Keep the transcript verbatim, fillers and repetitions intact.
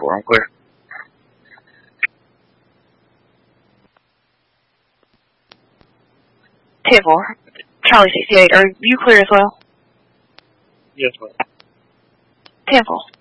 four, I'm clear. ten four. Charlie sixty-eight, are you clear as well? Yes, ma'am. ten four.